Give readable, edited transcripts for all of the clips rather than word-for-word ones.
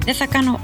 Δεν θα κάνω...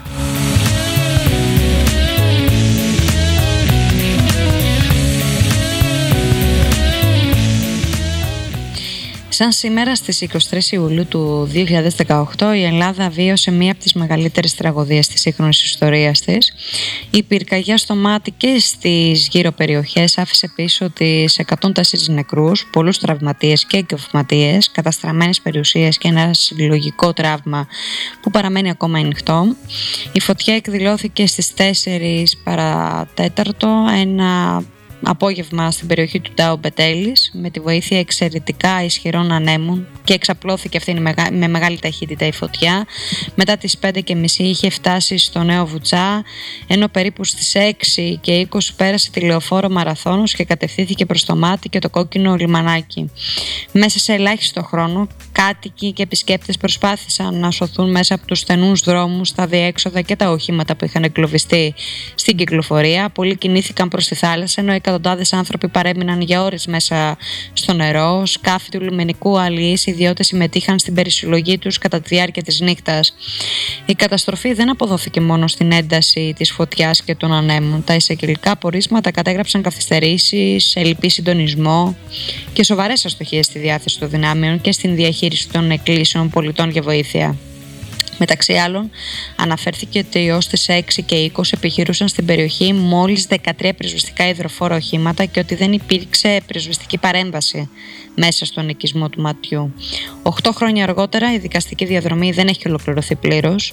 Σαν σήμερα στις 23 Ιουλίου του 2018 η Ελλάδα βίωσε μία από τις μεγαλύτερες τραγωδίες της σύγχρονης ιστορίας της. Η πυρκαγιά στο Μάτι και στις γύρω περιοχές άφησε πίσω τις 104 νεκρούς, πολλούς τραυματίες και εγκεφματίες, καταστραμμένες περιουσίες και ένα συλλογικό τραύμα που παραμένει ακόμα ανοιχτό. Η φωτιά εκδηλώθηκε στις 4 παρατέταρτο ένα απόγευμα στην περιοχή του Ντάου Μπετέλης με τη βοήθεια εξαιρετικά ισχυρών ανέμων και εξαπλώθηκε αυτή με μεγάλη ταχύτητα η φωτιά. Μετά τις 5:30 είχε φτάσει στο Νέο Βουτσά, ενώ περίπου στις 6:20 πέρασε τη λεωφόρο Μαραθώνος και κατευθύνθηκε προς το Μάτι και το κόκκινο λιμανάκι. Μέσα σε ελάχιστο χρόνο κάτοικοι και επισκέπτες προσπάθησαν να σωθούν μέσα από τους στενούς δρόμους, τα διέξοδα και τα οχήματα που είχαν εγκλωβιστεί στην κυκλοφορία. Πολλοί κινήθηκαν προς τη θάλασσα, ενώ εκατοντάδες άνθρωποι παρέμειναν για ώρες μέσα στο νερό. Σκάφη του λιμενικού αλληλείς ιδιώτες συμμετείχαν στην περισυλλογή τους κατά τη διάρκεια της νύχτας. Η καταστροφή δεν αποδόθηκε μόνο στην ένταση της φωτιάς και των ανέμων. Τα εισαγγελικά πορίσματα κατέγραψαν καθυστερήσεις, ελλειπή συντονισμό και σοβαρές αστοχίες στη διάθεση των δυνάμεων και στην διαχείριση των εκκλήσεων πολιτών για βοήθεια. Μεταξύ άλλων, αναφέρθηκε ότι ως τις 6:20 επιχειρούσαν στην περιοχή μόλις 13 πυροσβεστικά υδροφόρα οχήματα και ότι δεν υπήρξε πυροσβεστική παρέμβαση μέσα στον οικισμό του ματιού. 8 χρόνια αργότερα η δικαστική διαδρομή δεν έχει ολοκληρωθεί πλήρως.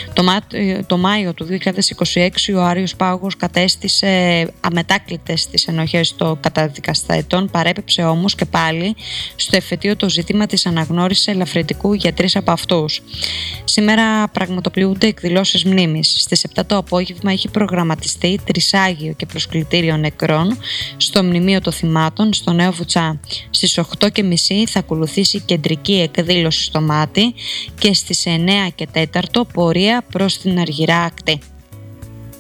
Το Μάιο του 2026 ο Άριος Πάγος κατέστησε αμετάκλητες τις ενοχές των καταδικαστέτων, παρέπεψε όμως και πάλι στο εφετείο το ζήτημα της αναγνώρισης ελαφρυντικού για 3 από αυτούς. Σήμερα πραγματοποιούνται εκδηλώσεις μνήμης. Στις 7 το απόγευμα έχει προγραμματιστεί τρισάγιο και προσκλητήριο νεκρών στο μνημείο των θυμάτων στο Νέο Βουτσά. Στις 8:30 θα ακολουθήσει κεντρική εκδήλωση στο Μάτι και στις 9:04 πορεία προς την Αργυρά Ακτή.